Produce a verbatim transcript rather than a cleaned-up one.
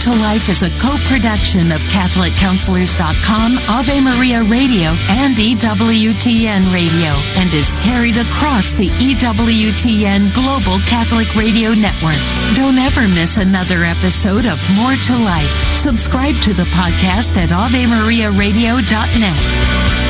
to Life is a co-production of Catholic Counselors dot com, Ave Maria Radio, and E W T N Radio, and is carried across the E W T N Global Catholic Radio Network. Don't ever miss another episode of More to Life. Subscribe to the podcast at Ave Maria Radio dot net.